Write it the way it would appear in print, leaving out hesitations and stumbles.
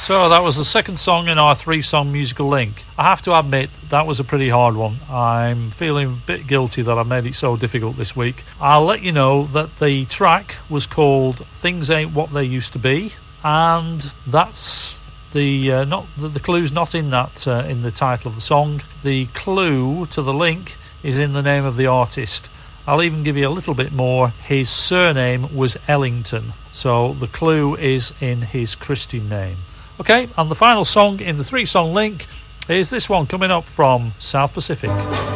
So that was the second song in our 3-song musical link. I have to admit that was a pretty hard one. I'm feeling a bit guilty that I made it so difficult this week. I'll let you know that the track was called Things Ain't What They Used to Be, and that's the clue's not in that in the title of the song. The clue to the link is in the name of the artist. I'll even give you a little bit more. His surname was Ellington, so the clue is in his Christian name. Okay, and the final song in the 3-song link is this one coming up from South Pacific.